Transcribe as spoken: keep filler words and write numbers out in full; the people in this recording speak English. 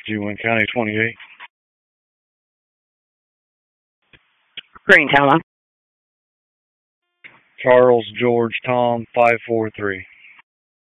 G one County twenty-eight. Green Tower. Charles George Tom five four three.